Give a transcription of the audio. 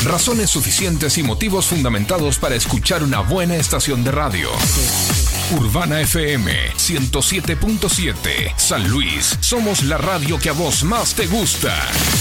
Razones suficientes y motivos fundamentados para escuchar una buena estación de radio. Urbana FM 107.7. San Luis, somos la radio que a vos más te gusta.